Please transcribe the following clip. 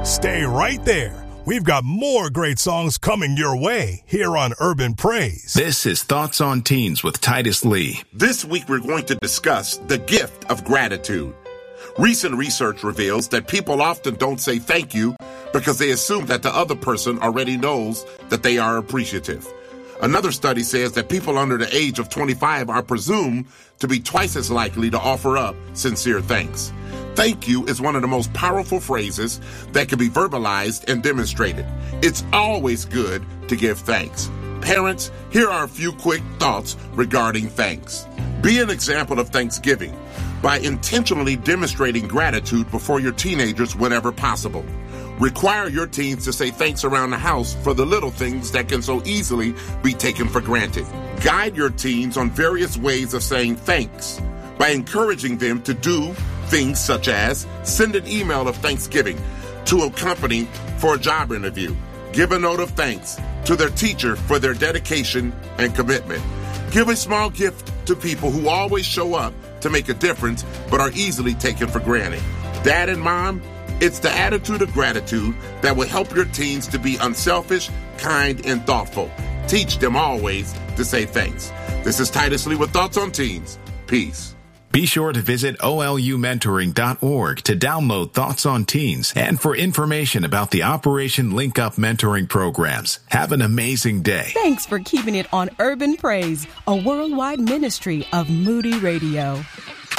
Stay right there. We've got more great songs coming your way here on Urban Praise. This is Thoughts on Teens with Titus Lee. This week we're going to discuss the gift of gratitude. Recent research reveals that people often don't say thank you because they assume that the other person already knows that they are appreciative. Another study says that people under the age of 25 are presumed to be twice as likely to offer up sincere thanks. Thank you is one of the most powerful phrases that can be verbalized and demonstrated. It's always good to give thanks. Parents, here are a few quick thoughts regarding thanks. Be an example of thanksgiving by intentionally demonstrating gratitude before your teenagers whenever possible. Require your teens to say thanks around the house for the little things that can so easily be taken for granted. Guide your teens on various ways of saying thanks by encouraging them to do things such as send an email of thanksgiving to a company for a job interview. Give a note of thanks to their teacher for their dedication and commitment. Give a small gift to people who always show up to make a difference but are easily taken for granted. Dad and Mom, it's the attitude of gratitude that will help your teens to be unselfish, kind, and thoughtful. Teach them always to say thanks. This is Titus Lee with Thoughts on Teens. Peace. Be sure to visit olumentoring.org to download Thoughts on Teens and for information about the Operation Link Up mentoring programs. Have an amazing day. Thanks for keeping it on Urban Praise, a worldwide ministry of Moody Radio.